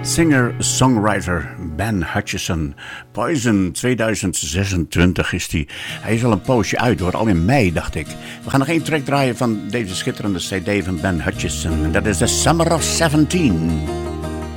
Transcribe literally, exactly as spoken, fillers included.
Singer-songwriter Ben Hutchison. Poison tweeduizend zesentwintig is die. Hij is al een poosje uit hoor, al in mei dacht ik. We gaan nog één track draaien van deze schitterende cd van Ben Hutchison. En dat is The Summer of seventeen.